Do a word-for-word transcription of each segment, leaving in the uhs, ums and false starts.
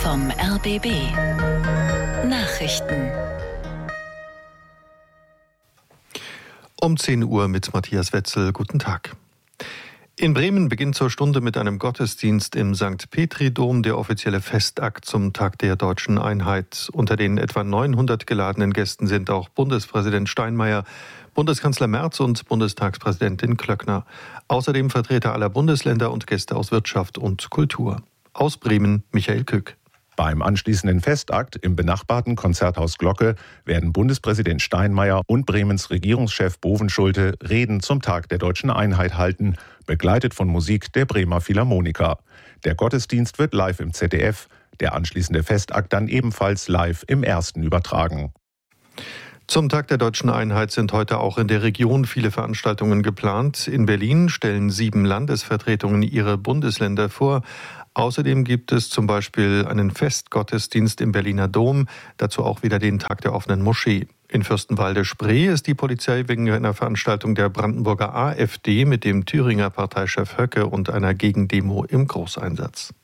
vom R B B. Nachrichten. Um zehn Uhr mit Matthias Wetzel. Guten Tag. In Bremen beginnt zur Stunde mit einem Gottesdienst im Sankt Petri-Dom der offizielle Festakt zum Tag der Deutschen Einheit. Unter den etwa neunhundert geladenen Gästen sind auch Bundespräsident Steinmeier, Bundeskanzler Merz und Bundestagspräsidentin Klöckner. Außerdem Vertreter aller Bundesländer und Gäste aus Wirtschaft und Kultur. Aus Bremen Michael Kück. Beim anschließenden Festakt im benachbarten Konzerthaus Glocke werden Bundespräsident Steinmeier und Bremens Regierungschef Bovenschulte Reden zum Tag der Deutschen Einheit halten, begleitet von Musik der Bremer Philharmoniker. Der Gottesdienst wird live im Z D F, der anschließende Festakt dann ebenfalls live im Ersten übertragen. Zum Tag der Deutschen Einheit sind heute auch in der Region viele Veranstaltungen geplant. In Berlin stellen sieben Landesvertretungen ihre Bundesländer vor. Außerdem gibt es zum Beispiel einen Festgottesdienst im Berliner Dom, dazu auch wieder den Tag der offenen Moschee. In Fürstenwalde-Spree ist die Polizei wegen einer Veranstaltung der Brandenburger AfD mit dem Thüringer Parteichef Höcke und einer Gegendemo im Großeinsatz.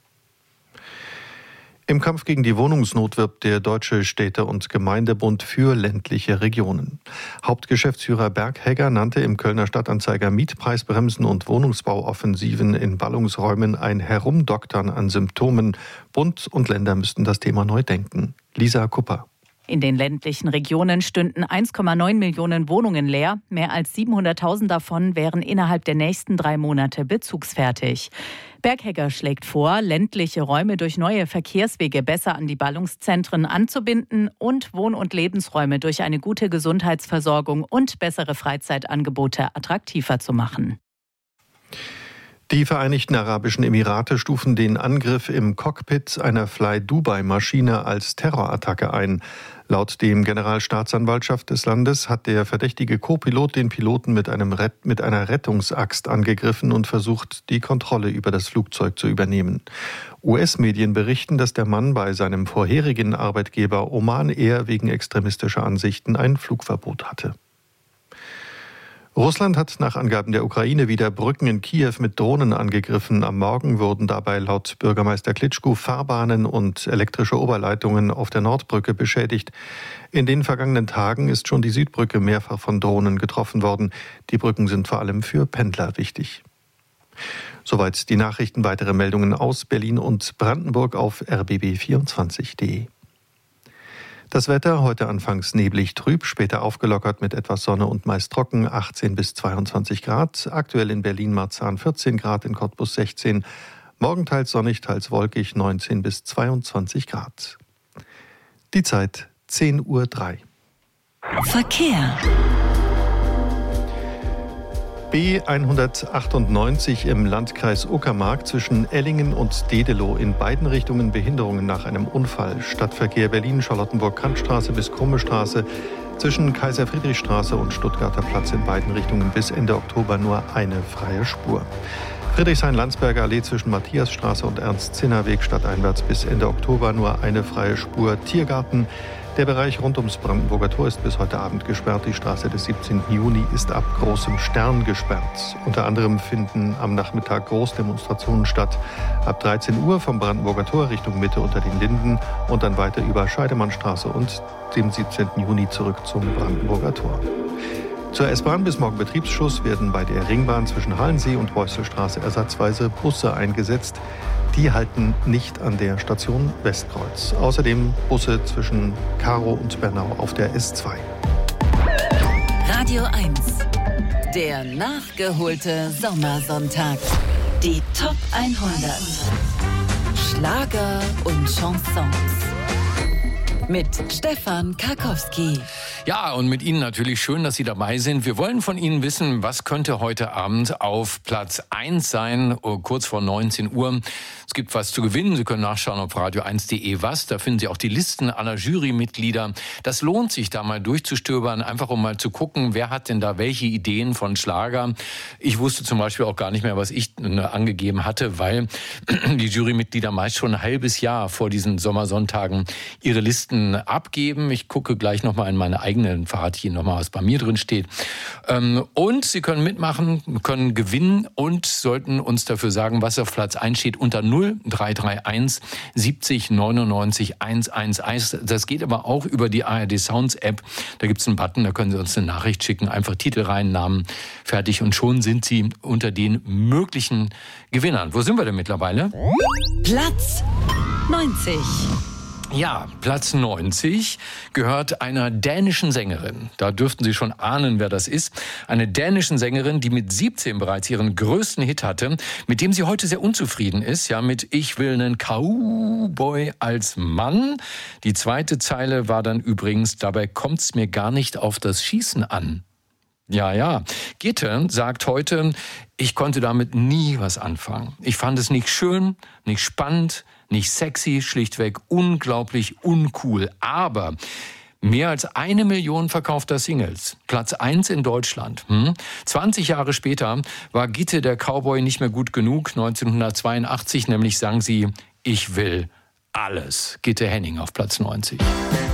Im Kampf gegen die Wohnungsnot wirbt der Deutsche Städte- und Gemeindebund für ländliche Regionen. Hauptgeschäftsführer Berg Hegger nannte im Kölner Stadtanzeiger Mietpreisbremsen und Wohnungsbauoffensiven in Ballungsräumen ein Herumdoktern an Symptomen. Bund und Länder müssten das Thema neu denken. Lisa Kupper. In den ländlichen Regionen stünden eins Komma neun Millionen Wohnungen leer. Mehr als siebenhunderttausend davon wären innerhalb der nächsten drei Monate bezugsfertig. Berghegger schlägt vor, ländliche Räume durch neue Verkehrswege besser an die Ballungszentren anzubinden und Wohn- und Lebensräume durch eine gute Gesundheitsversorgung und bessere Freizeitangebote attraktiver zu machen. Die Vereinigten Arabischen Emirate stufen den Angriff im Cockpit einer Fly-Dubai-Maschine als Terrorattacke ein. Laut dem Generalstaatsanwaltschaft des Landes hat der verdächtige Co-Pilot den Piloten mit, einem Rett- mit einer Rettungsaxt angegriffen und versucht, die Kontrolle über das Flugzeug zu übernehmen. U S-Medien berichten, dass der Mann bei seinem vorherigen Arbeitgeber Oman Air wegen extremistischer Ansichten ein Flugverbot hatte. Russland hat nach Angaben der Ukraine wieder Brücken in Kiew mit Drohnen angegriffen. Am Morgen wurden dabei laut Bürgermeister Klitschko Fahrbahnen und elektrische Oberleitungen auf der Nordbrücke beschädigt. In den vergangenen Tagen ist schon die Südbrücke mehrfach von Drohnen getroffen worden. Die Brücken sind vor allem für Pendler wichtig. Soweit die Nachrichten. Weitere Meldungen aus Berlin und Brandenburg auf r b b vierundzwanzig punkt d e. Das Wetter heute anfangs neblig trüb, später aufgelockert mit etwas Sonne und meist trocken, achtzehn bis zweiundzwanzig Grad. Aktuell in Berlin-Marzahn vierzehn Grad, in Cottbus sechzehn. Morgen teils sonnig, teils wolkig, neunzehn bis zweiundzwanzig Grad. Die Zeit zehn Uhr drei. Verkehr. B hundertachtundneunzig im Landkreis Uckermark zwischen Ellingen und Dedelow, in beiden Richtungen Behinderungen nach einem Unfall. Stadtverkehr Berlin-Charlottenburg-Kantstraße bis Krummestraße, zwischen Kaiser-Friedrich-Straße und Stuttgarter Platz in beiden Richtungen bis Ende Oktober nur eine freie Spur. Friedrichshain-Landsberger Allee zwischen Matthiasstraße und Ernst-Zinner-Weg stadteinwärts bis Ende Oktober nur eine freie Spur. Tiergarten. Der Bereich rund ums Brandenburger Tor ist bis heute Abend gesperrt. Die Straße des siebzehnten Juni ist ab Großem Stern gesperrt. Unter anderem finden am Nachmittag Großdemonstrationen statt. Ab dreizehn Uhr vom Brandenburger Tor Richtung Mitte unter den Linden und dann weiter über Scheidemannstraße und dem siebzehnten Juni zurück zum Brandenburger Tor. Zur S-Bahn bis morgen Betriebsschluss werden bei der Ringbahn zwischen Hallensee und Beuselstraße ersatzweise Busse eingesetzt. Die halten nicht an der Station Westkreuz. Außerdem Busse zwischen Karow und Bernau auf der S zwei. Radio eins. Der nachgeholte Sommersonntag. Die Top hundert. Schlager und Chansons. Mit Stefan Karkowski. Ja, und mit Ihnen natürlich schön, dass Sie dabei sind. Wir wollen von Ihnen wissen, was könnte heute Abend auf Platz eins sein, kurz vor neunzehn Uhr. Es gibt was zu gewinnen. Sie können nachschauen auf radio eins punkt de was. Da finden Sie auch die Listen aller Jurymitglieder. Das lohnt sich, da mal durchzustöbern, einfach um mal zu gucken, wer hat denn da welche Ideen von Schlager. Ich wusste zum Beispiel auch gar nicht mehr, was ich angegeben hatte, weil die Jurymitglieder meist schon ein halbes Jahr vor diesen Sommersonntagen ihre Listen abgeben. Ich gucke gleich nochmal in meine eigene kriegen. Dann verrate ich Ihnen nochmal, was bei mir drin steht. Und Sie können mitmachen, können gewinnen und sollten uns dafür sagen, was auf Platz eins steht, unter null drei drei eins siebzig neunundneunzig hunderteins. Das geht aber auch über die A R D Sounds App. Da gibt es einen Button, da können Sie uns eine Nachricht schicken. Einfach Titel rein, Namen, fertig. Und schon sind Sie unter den möglichen Gewinnern. Wo sind wir denn mittlerweile? Platz neunzig. Ja, Platz neunzig gehört einer dänischen Sängerin. Da dürften Sie schon ahnen, wer das ist. Eine dänischen Sängerin, die mit siebzehn bereits ihren größten Hit hatte, mit dem sie heute sehr unzufrieden ist. Ja, mit Ich will einen Cowboy als Mann. Die zweite Zeile war dann übrigens, dabei kommt's mir gar nicht auf das Schießen an. Ja, ja. Gitte sagt heute, ich konnte damit nie was anfangen. Ich fand es nicht schön, nicht spannend, nicht sexy, schlichtweg unglaublich uncool. Aber mehr als eine Million verkaufter Singles. Platz eins in Deutschland. Hm? zwanzig Jahre später war Gitte der Cowboy nicht mehr gut genug. neunzehnhundertzweiundachtzig nämlich sang sie, ich will alles. Gitte Henning auf Platz neunzig.